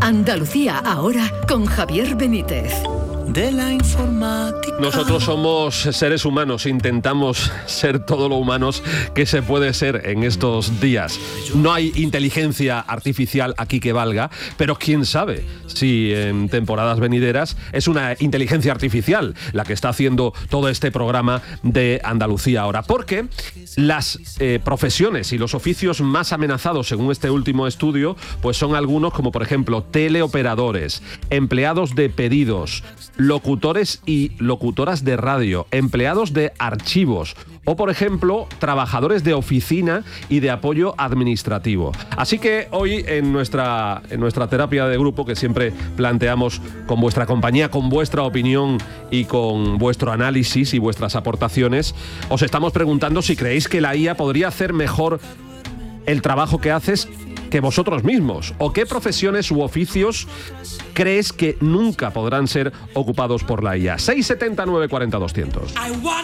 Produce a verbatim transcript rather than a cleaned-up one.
Andalucía ahora con Javier Benítez. De la informática. Nosotros somos seres humanos, intentamos ser todo lo humanos que se puede ser en estos días. No hay inteligencia artificial aquí que valga, pero quién sabe si en temporadas venideras es una inteligencia artificial la que está haciendo todo este programa de Andalucía ahora. Porque las eh, profesiones y los oficios más amenazados, según este último estudio, pues son algunos como, por ejemplo, teleoperadores, empleados de pedidos, locutores y locutoras de radio, empleados de archivos o, por ejemplo, trabajadores de oficina y de apoyo administrativo. Así que hoy en nuestra, en nuestra terapia de grupo, que siempre planteamos con vuestra compañía, con vuestra opinión y con vuestro análisis y vuestras aportaciones, os estamos preguntando si creéis que la I A podría hacer mejor el trabajo que haces que vosotros mismos, o qué profesiones u oficios crees que nunca podrán ser ocupados por la I A. seis setenta, nueve cuarenta, doscientos.